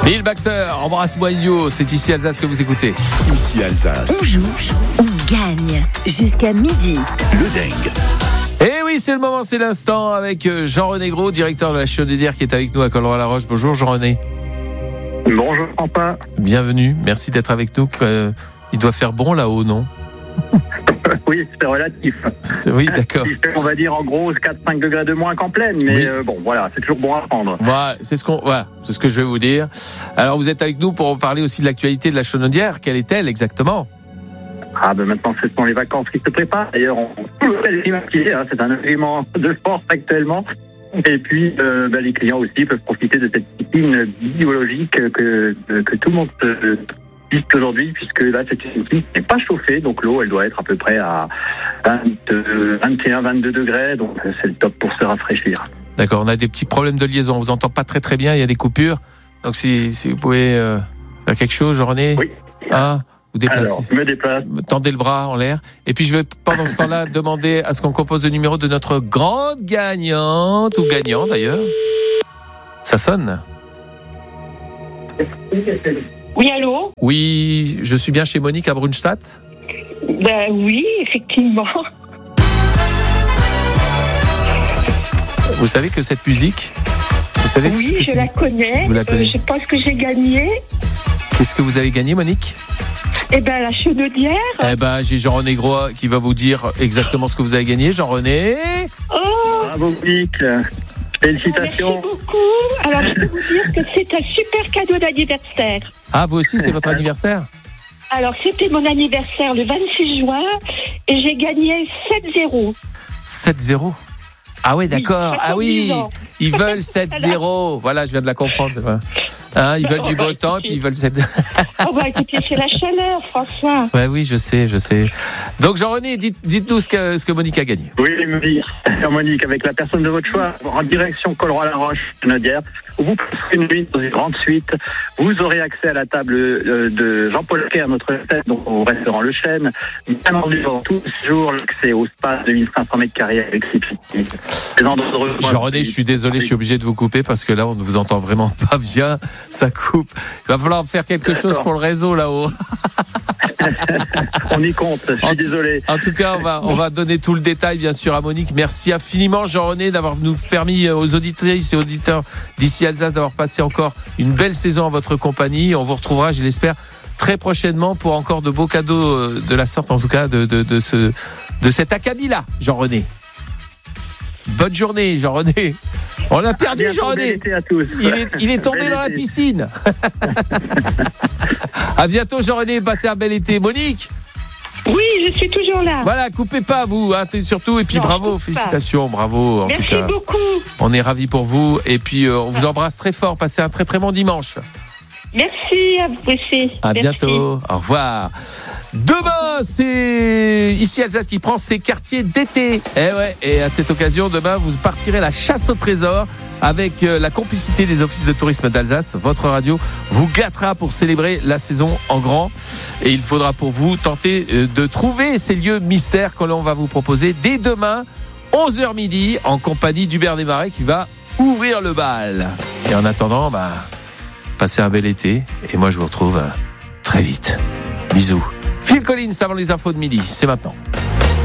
Bill Baxter, embrasse-moi idiot, c'est ici Alsace que vous écoutez. Ici Alsace. On joue, on gagne. Jusqu'à midi. Le dingue. Et oui, c'est le moment, c'est l'instant avec Jean-René Gros, directeur de la Chenaudière qui est avec nous à Colleroy-la-Roche. Bonjour Jean-René. Bonjour Quentin. Bienvenue, merci d'être avec nous. Il doit faire bon là-haut, non ? Oui, c'est relatif. Oui, d'accord. On va dire en gros 4-5 degrés de moins qu'en pleine, mais Oui. bon, voilà, c'est toujours bon à prendre. Voilà, c'est ce que je vais vous dire. Alors, vous êtes avec nous pour parler aussi de l'actualité de la Chenaudière. Quelle est-elle exactement ? Ah ben maintenant, ce sont les vacances qui se préparent. D'ailleurs, on peut les climatiser, c'est un élément de force actuellement. Et puis, les clients aussi peuvent profiter de cette piscine biologique que tout le monde visite aujourd'hui, puisque là, c'est une piscine qui n'est pas chauffée, donc l'eau, elle doit être à peu près à 21-22 degrés, donc c'est le top pour se rafraîchir. D'accord, on a des petits problèmes de liaison. On vous entend pas très très bien, il y a des coupures. Donc, si vous pouvez faire quelque chose, Jean-René. Oui. Vous déplacez. Alors, je me déplace. Tendez le bras en l'air. Et puis, je vais, pendant ce temps-là, demander à ce qu'on compose le numéro de notre grande gagnante, ou gagnant d'ailleurs. Ça sonne ? Oui, allô ? Oui, je suis bien chez Monique à Brunstadt ? Ben oui, effectivement. Vous savez que cette musique... Oui, je la connais. Vous la connaissez. Je pense que j'ai gagné. Qu'est-ce que vous avez gagné, Monique ? Eh ben, la Chenaudière. Eh ben, j'ai Jean-René Gros qui va vous dire exactement ce que vous avez gagné. Jean-René ? Oh, Bravo Monique. Félicitations. merci beaucoup. Alors, je peux vous dire que c'est un super cadeau d'anniversaire. Ah, vous aussi, c'est votre anniversaire ? Alors, c'était mon anniversaire le 26 juin et j'ai gagné 7-0. 7-0 ? Ah oui, d'accord. Ah oui, 70 ans. ils veulent 7-0. Voilà, je viens de la comprendre. Ils veulent du beau temps, puis ils veulent 7... Oh, bah écoutez, c'est la chaleur, François. Ouais, oui, je sais. Donc, Jean-René, dites-nous ce que Monique a gagné. Oui, Monique, avec la personne de votre choix, en direction Colleroy-la-Roche, Chenaudière, où vous passerez une nuit dans une grande suite. Vous aurez accès à la table de Jean-Paul Quer, notre tête, donc au restaurant Le Chêne. Bien entendu, tous les jours, l'accès au spa de 1500 mètres carrés avec ses piscines. Jean-René, je suis désolé, je suis obligé de vous couper parce que là, on ne vous entend vraiment pas bien. Ça coupe. Il va falloir faire quelque chose pour le réseau là-haut. On y compte, je suis désolé. En tout cas, on va donner tout le détail, bien sûr, à Monique. Merci infiniment, Jean-René, d'avoir nous permis aux auditrices et auditeurs d'ici Alsace d'avoir passé encore une belle saison en votre compagnie. On vous retrouvera, je l'espère, très prochainement pour encore de beaux cadeaux de la sorte, en tout cas, de cet acabit-là, Jean-René. Bonne journée, Jean-René. On a perdu Jean-René. Il est tombé dans la piscine. À bientôt, Jean-René. Passez un bel été. Monique. Oui, je suis toujours là. Voilà, coupez pas, vous, surtout. Et puis Non, bravo, félicitations, bravo. En Merci tout cas, beaucoup. on est ravis pour vous. Et puis, on vous embrasse très fort. Passez un très très bon dimanche. Merci à vous aussi. À Merci. bientôt. Au revoir. Demain, c'est ici Alsace qui prend ses quartiers d'été. Et à cette occasion, demain, vous partirez la chasse au trésor avec la complicité des offices de tourisme d'Alsace. Votre radio vous gâtera pour célébrer la saison en grand. Et il faudra pour vous tenter de trouver ces lieux mystères que l'on va vous proposer dès demain, 11h midi, en compagnie d'Hubert Desmarais qui va ouvrir le bal. Et en attendant, passez un bel été. Et moi, je vous retrouve très vite. Bisous. Phil Collins avant les infos de midi, c'est maintenant.